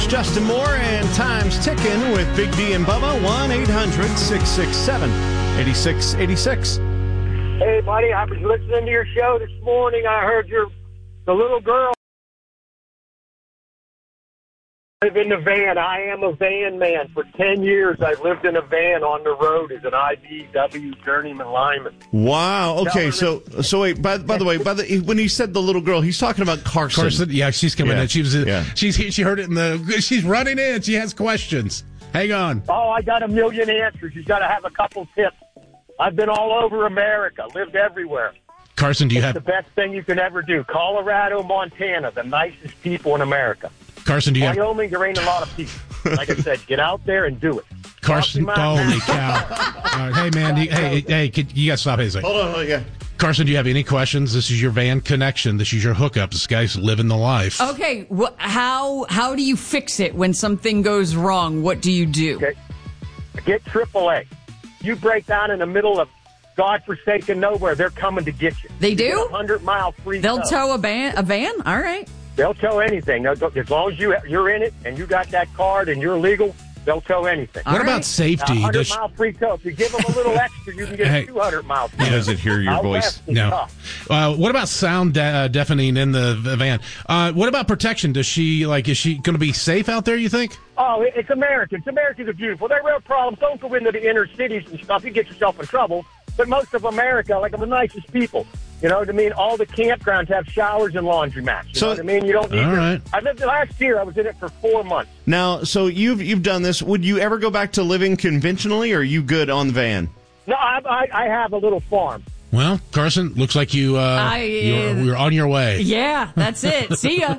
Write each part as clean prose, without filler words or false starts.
Here's Justin Moore, and time's ticking with Big D and Bubba. 1-800-667-8686. Hey, buddy, I was listening to your show this morning. I heard the little girl live in the van. I am a van man. For 10 years, I've lived in a van on the road as an IBW journeyman lineman. Wow. Okay. So wait. By the way, when he said the little girl, he's talking about Carson. Yeah, she's coming in. She heard it she's running in. She has questions. Hang on. Oh, I got a million answers. You got to have a couple tips. I've been all over America, lived everywhere. Carson, the best thing you can ever do? Colorado, Montana, the nicest people in America. Carson, Wyoming, there ain't a lot of people. Like I said, get out there and do it. Carson, holy cow. Hey, man, you got to stop. Hey, Hold on. Yeah. Carson, do you have any questions? This is your van connection. This is your hookup. This guy's living the life. Okay, how do you fix it when something goes wrong? What do you do? Okay. Get AAA. You break down in the middle of godforsaken nowhere, they're coming to get you. They do? 100-mile free They'll tow a van? All right. They'll tow anything. As long as you're in it and you got that card and you're legal, they'll tow anything. What about safety? 100-mile free tow. If you give them a little extra, you can get 200 miles. He doesn't hear your voice. No. What about sound deafening in the van? What about protection? Is she going to be safe out there, you think? Oh, it's Americans. Americans are beautiful. They're real problems. Don't go into the inner cities and stuff. You get yourself in trouble. But most of America, are the nicest people. You know what I mean? All the campgrounds have showers and laundromats. You know what I mean? You don't need I lived last year. I was in it for 4 months. Now, so you've done this. Would you ever go back to living conventionally, or are you good on the van? No, I have a little farm. Well, Carson, looks like you're on your way. Yeah, that's it. See ya.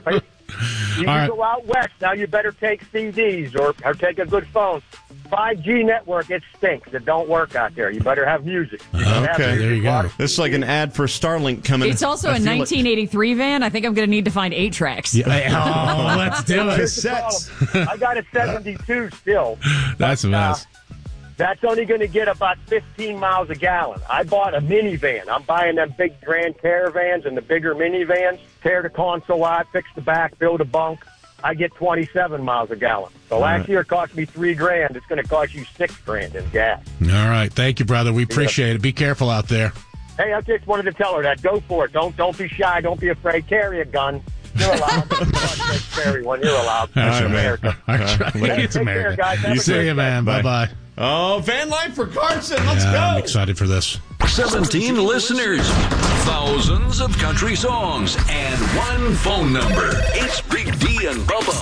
You can go out west. Now you better take CDs or take a good phone. 5G network, it stinks. It don't work out there. You better have music. Okay, there you go. This is like an ad for Starlink coming. It's also a 1983 van. I think I'm going to need to find 8 tracks. Yeah. Oh, let's do it. Cassettes. I got a 72 still. That's a mess. That's only going to get about 15 miles a gallon. I bought a minivan. I'm buying them big Grand Caravans and the bigger minivans. Tear the console out, fix the back, build a bunk. I get 27 miles a gallon. So last year it cost me $3,000. It's going to cost you $6,000 in gas. All right. Thank you, brother. We appreciate it. Be careful out there. Hey, I just wanted to tell her that. Go for it. Don't be shy. Don't be afraid. Carry a gun. You're allowed. Carry one. You're allowed. That's America. It's America. Care, guys. You see you, man. Bye-bye. Oh, van life for Carson. Let's go. I'm excited for this. 17 listeners, thousands of country songs, and one phone number. It's Big D and Bubba.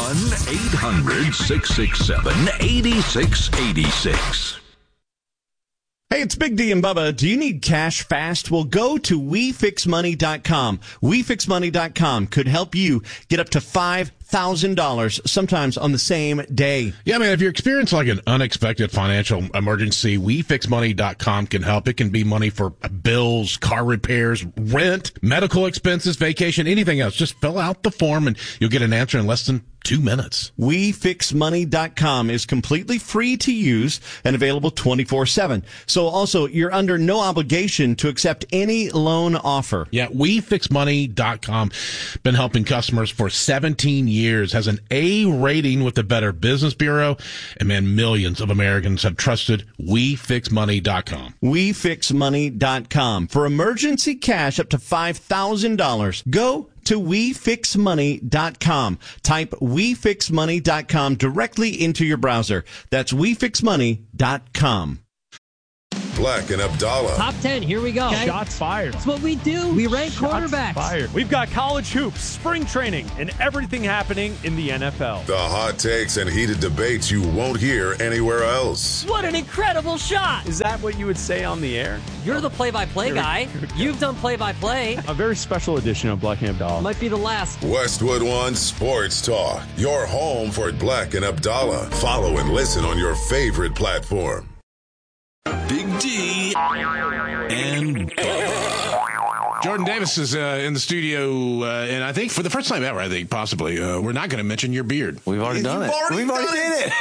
1-800-667-8686. Hey, it's Big D and Bubba. Do you need cash fast? Well, go to WeFixMoney.com. WeFixMoney.com could help you get up to $5,000 sometimes on the same day. Yeah, man, if you experience an unexpected financial emergency, WeFixMoney.com can help. It can be money for bills, car repairs, rent, medical expenses, vacation, anything else. Just fill out the form and you'll get an answer in less than 2 minutes. WeFixMoney.com is completely free to use and available 24/7. So also, you're under no obligation to accept any loan offer. Yeah, WeFixMoney.com. Been helping customers for 17 years. Has an A rating with the Better Business Bureau. And man, millions of Americans have trusted WeFixMoney.com. WeFixMoney.com. For emergency cash up to $5,000, go to WeFixMoney.com. Type WeFixMoney.com directly into your browser. That's WeFixMoney.com. Black and Abdallah. Top 10, here we go. Okay. Shots fired. That's what we do. We rank quarterbacks. Fired. We've got college hoops, spring training, and everything happening in the NFL. The hot takes and heated debates you won't hear anywhere else. What an incredible shot. Is that what you would say on the air? You're the play-by-play guy. You've done play-by-play. A very special edition of Black and Abdallah. Might be the last. Westwood One Sports Talk. Your home for Black and Abdallah. Follow and listen on your favorite platform. Big D and Jordan Davis is in the studio, and I think for the first time ever, possibly, we're not going to mention your beard. We've already done it. We've already did it.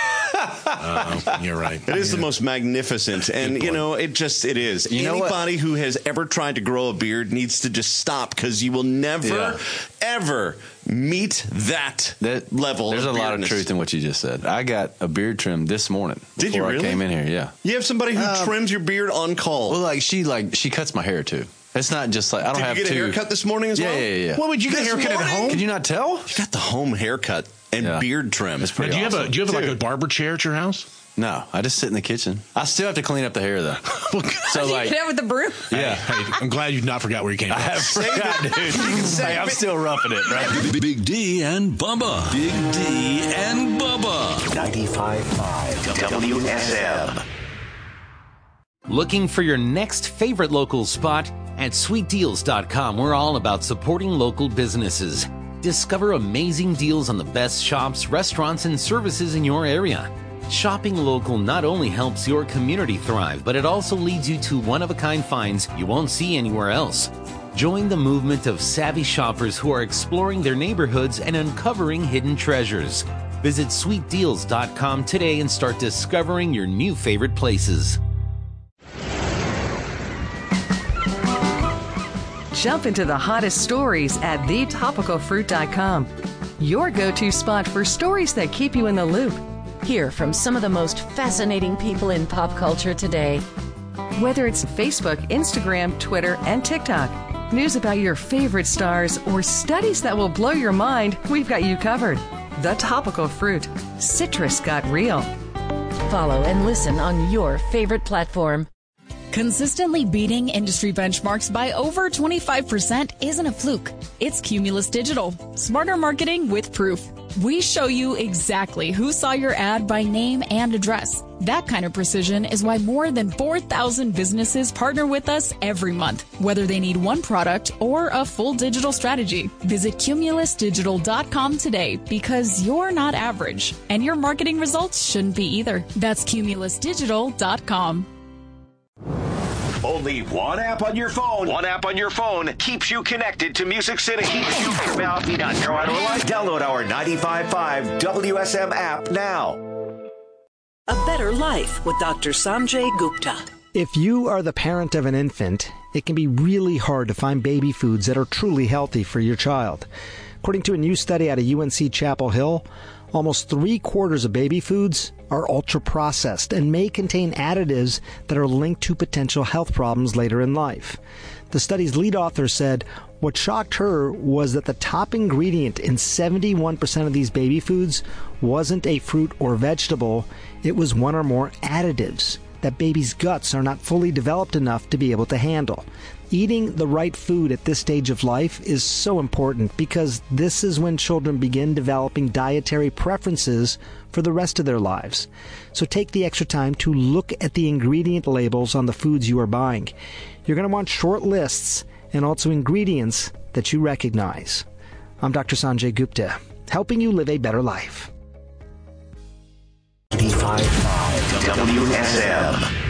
You're right. It is the most magnificent, and it is. Anybody who has ever tried to grow a beard needs to just stop, because you will never, ever meet that level. There's of a lot of beardness. truth in what you just said. I got a beard trim this morning. Did you really? I came in here, yeah. You have somebody who trims your beard on call. Well, she cuts my hair too. It's not just like I don't have to. Did you get a haircut this morning as well? Yeah. What would you get a haircut at home? Can you not tell? You got the home haircut and beard trim. It's pretty Do awesome. you have like a barber chair at your house? No, I just sit in the kitchen. I still have to clean up the hair though. So You get out with the broom. yeah. Hey, I'm glad you've not forgot where you came from. I have forgot, dude. Hey, I'm still roughing it, right? Big D and Bubba. Big D and Bubba. 95.5 WSM. Looking for your next favorite local spot? At sweetdeals.com, we're all about supporting local businesses. Discover amazing deals on the best shops, restaurants, and services in your area. Shopping local not only helps your community thrive, but it also leads you to one-of-a-kind finds you won't see anywhere else. Join the movement of savvy shoppers who are exploring their neighborhoods and uncovering hidden treasures. Visit sweetdeals.com today and start discovering your new favorite places. Jump into the hottest stories at thetopicalfruit.com. Your go-to spot for stories that keep you in the loop. Hear from some of the most fascinating people in pop culture today. Whether it's Facebook, Instagram, Twitter, and TikTok, news about your favorite stars, or studies that will blow your mind, we've got you covered. The Topical Fruit. Citrus got real. Follow and listen on your favorite platform. Consistently beating industry benchmarks by over 25% isn't a fluke. It's Cumulus Digital. Smarter marketing with proof. We show you exactly who saw your ad by name and address. That kind of precision is why more than 4,000 businesses partner with us every month, whether they need one product or a full digital strategy. Visit cumulusdigital.com today, because you're not average, and your marketing results shouldn't be either. That's cumulusdigital.com. Only one app on your phone. One app on your phone keeps you connected to Music City. Keeps you from being on Carolina Live. Download our 95.5 WSM app now. A Better Life with Dr. Sanjay Gupta. If you are the parent of an infant, it can be really hard to find baby foods that are truly healthy for your child. According to a new study out of UNC Chapel Hill, almost 3/4 of baby foods are ultra-processed and may contain additives that are linked to potential health problems later in life. The study's lead author said what shocked her was that the top ingredient in 71% of these baby foods wasn't a fruit or vegetable, it was one or more additives that babies' guts are not fully developed enough to be able to handle. Eating the right food at this stage of life is so important, because this is when children begin developing dietary preferences for the rest of their lives. So take the extra time to look at the ingredient labels on the foods you are buying. You're going to want short lists and also ingredients that you recognize. I'm Dr. Sanjay Gupta, helping you live a better life. 95.5 WSM.